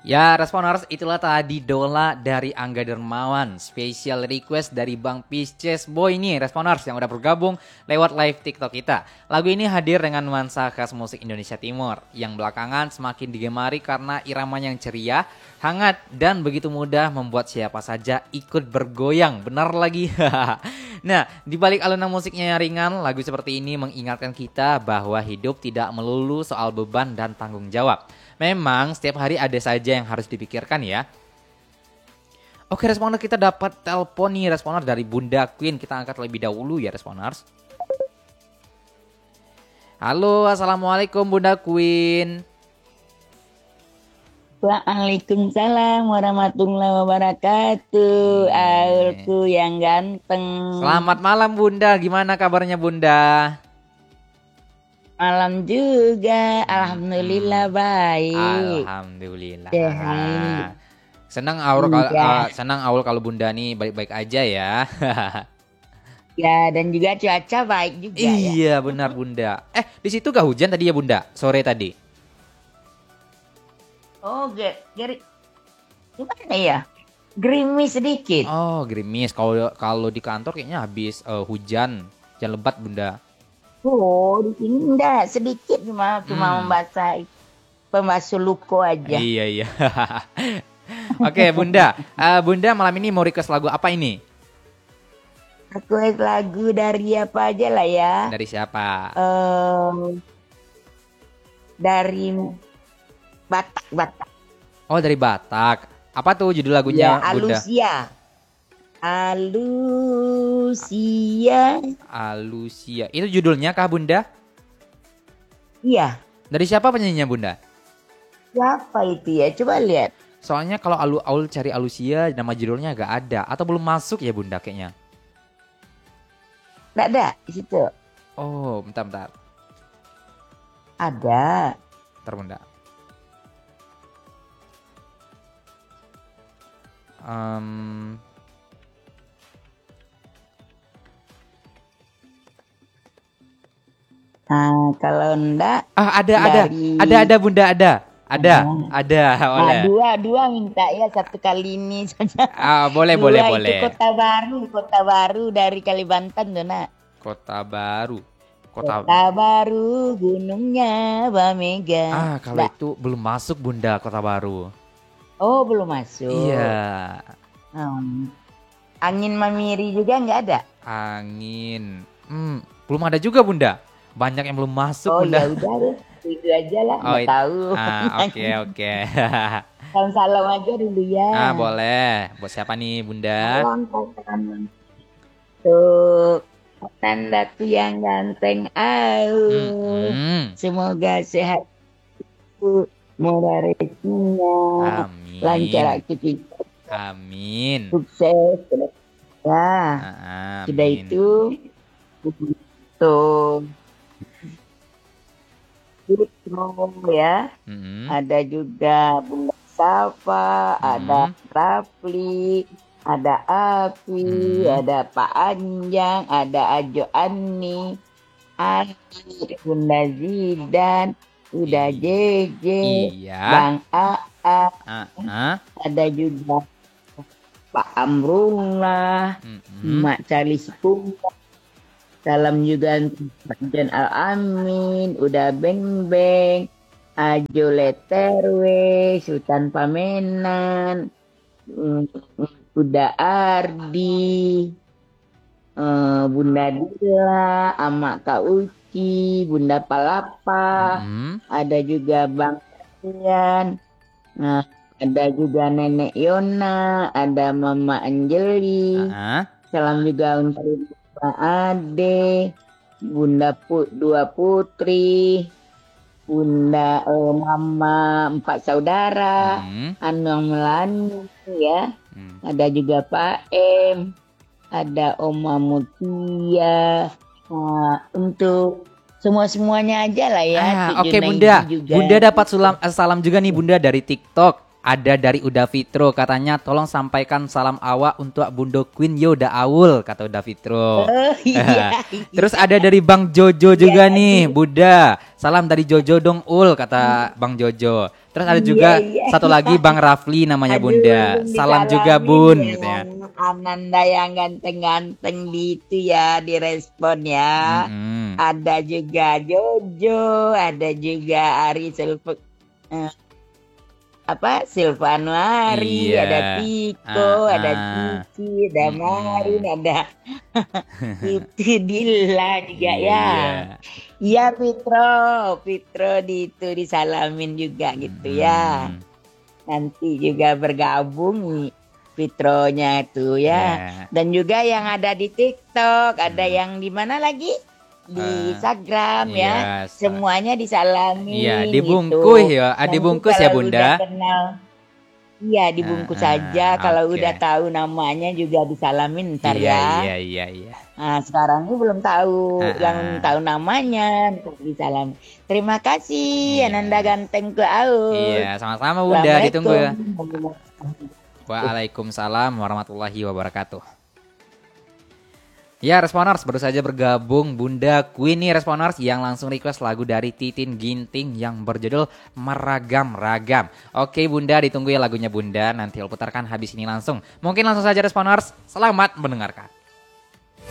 Ya, Responers, itulah tadi Dola dari Angga Dermawan. Special request dari Bang Pisces Boy nih, Responers yang udah bergabung lewat live TikTok kita. Lagu ini hadir dengan nuansa khas musik Indonesia Timur yang belakangan semakin digemari karena iramanya yang ceria, hangat, dan begitu mudah membuat siapa saja ikut bergoyang. Benar lagi. Nah, di balik alunan musiknya yang ringan, lagu seperti ini mengingatkan kita bahwa hidup tidak melulu soal beban dan tanggung jawab. Memang setiap hari ada saja yang harus dipikirkan ya. Oke, Responer, kita dapat telepon nih, Responer, dari Bunda Queen. Kita angkat lebih dahulu ya, Responers. Halo, Assalamualaikum Bunda Queen. Waalaikumsalam warahmatullahi wabarakatuh. Aulku yang ganteng. Selamat malam Bunda, gimana kabarnya Bunda? Malam juga, alhamdulillah baik. Alhamdulillah. Sehat. Senang Aul Iya. senang Aul kalau Bunda nih baik-baik aja ya. Ya, dan juga cuaca baik juga ya. Iya, benar Bunda. Di situ gak hujan tadi ya Bunda? Sore tadi. Oh, gimana ya? Gerimis sedikit. Oh, gerimis. Kalau di kantor kayaknya habis hujan lebat Bunda. Oh, di sini enggak sedikit cuma pembasuh luko aja. Iya. Oke, Bunda. Bunda malam ini mau request lagu apa ini? Aku lagu dari apa aja lah ya. Dari siapa? Dari Batak. Oh, dari Batak. Apa tuh judul lagunya, Ya, Bunda? Alusia. Itu judulnya kah, Bunda? Iya. Dari siapa penyanyinya, Bunda? Siapa itu ya? Coba lihat. Soalnya kalau Aul cari Alusia, nama judulnya agak ada. Atau belum masuk ya, Bunda, kayaknya? Nggak ada di situ. Oh, bentar. Ada. Bentar, Bunda. Nah, kalau enggak ada Bunda, ada oleh. Dua minta ya satu kali ini saja. Boleh. Itu kota baru dari Kalimantan tuh, Nak. Kota baru, gunungnya Bamega. kalau itu belum masuk Bunda, Kota Baru. Oh, belum masuk. Iya. Angin Mamiri juga nggak ada. Angin, belum ada juga Bunda. Banyak yang belum masuk Bunda. Ya udah deh, itu aja lah. Nggak tahu. Oke. Salam aja dulu ya. Boleh. Buat siapa nih Bunda? Tuh, tandaku yang ganteng. Semoga sehat, murah rezekinya, Amin. lancar aktivitas. Amin. Sukses. Ya. Amin. Sudah itu. Tuh. Ya. Ada juga Bunda Safa, ada Rafli, ada Api, ada Pak Anjang, ada Ajo Ani, ada Bunda Zidan, udah JJ, Bang AA, ada juga Pak Amrullah, Mak Calis Pumpa. Salam juga Pak Jan Al-Amin, udah Beng Beng, Ajo Leterwe, Sultan Pamenan, udah Ardi, Bunda Dila, Amak Kak Uci, Bunda Palapa, ada juga Bang Ian, ada juga Nenek Yona, ada Mama Anjeli, salam juga untuk Pak Ade, Bunda dua putri, Bunda Mama 4 saudara, Anwang Melani ya, ada juga Pak M, ada Oma Mutia, untuk semuanya aja lah ya. Oke Bunda, Bunda dapat salam juga nih Bunda dari TikTok. Ada dari Uda Fitro, katanya tolong sampaikan salam awak untuk Bundo Queen Yoda Aul, kata Uda Fitro. Oh iya, Terus ada dari Bang Jojo iya juga nih, tadi. Buddha. Salam dari Jojo dong Ul, kata Bang Jojo. Terus ada Iya, juga iya, satu iya. lagi Bang Rafli namanya Aduh, Bunda. belum Salam juga disalamin Bun, yang katanya. Ananda yang ganteng-ganteng gitu ya direspon ya. Mm-mm. Ada juga Jojo, ada juga Ari Silvanuari, Iya. ada Ah, Tiko, ada ah. Cici, ada Marin, Mm-mm. ada itu Dilla juga Iya, ya. iya. Iya Fitro, Fitro itu disalamin juga gitu ya. Mm-mm. Nanti juga bergabung nih Fitronya tuh ya. Iya. Dan juga yang ada di TikTok, ada Hmm. yang di mana lagi? Di Eh, Instagram ya. iya, Semuanya iya, disalamin dibungkus gitu. ya. Ah, Nanti dibungkus ya, kalau udah Bunda. kenal, iya dibungkus saja. Kalau udah Oke. tahu namanya juga disalamin ntar Iya, ya. iya, iya, iya. Nah, sekarang ini belum tahu, Ah, yang tahu ah. namanya ntar disalam. Terima kasih Ananda Iya. Ganteng ke Iya, Aul. sama-sama Bunda, ditunggu Assalamualaikum. ya. Waalaikumsalam warahmatullahi wabarakatuh. Ya, Responers baru saja bergabung Bunda Queenie Responers yang langsung request lagu dari Titin Ginting yang berjudul Meragam-ragam. Oke Bunda, ditunggu ya lagunya Bunda, nanti I'll putarkan habis ini langsung. Mungkin langsung saja Responers, selamat mendengarkan.